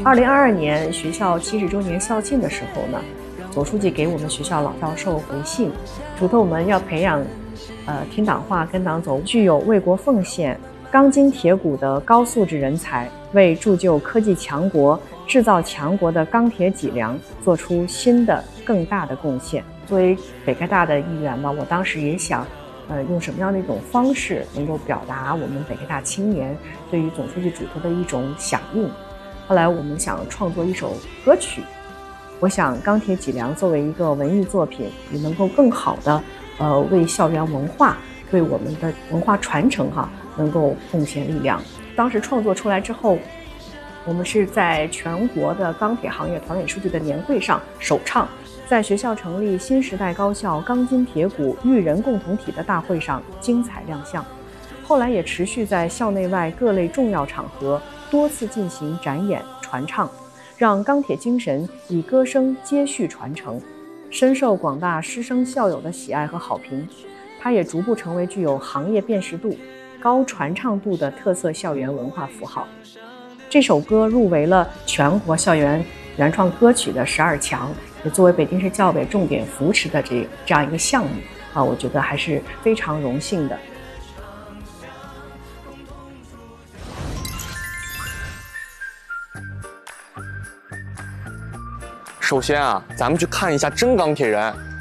2022年学校70周年校庆的时候呢，总书记给我们学校老教授回信，嘱托我们要培养听党话跟党走，具有为国奉献、钢筋铁骨的高素质人才，为铸就科技强国、制造强国的钢铁脊梁做出新的更大的贡献。作为北科大的一员嘛，我当时也想用什么样的一种方式能够表达我们北科大青年对于总书记嘱托的一种响应。后来我们想创作一首歌曲，我想钢铁脊梁作为一个文艺作品，也能够更好的为校园文化、为我们的文化传承能够贡献力量。当时创作出来之后，我们是在全国的钢铁行业团委书记的年会上首唱，在学校成立新时代高校钢筋铁骨育人共同体的大会上精彩亮相。后来也持续在校内外各类重要场合多次进行展演传唱，让钢铁精神以歌声接续传承，深受广大师生校友的喜爱和好评。它也逐步成为具有行业辨识度、高传唱度的特色校园文化符号。这首歌入围了全国校园原创歌曲的12强，也作为北京市教委重点扶持的这样一个项目我觉得还是非常荣幸的。 首先咱们去看一下真钢铁人。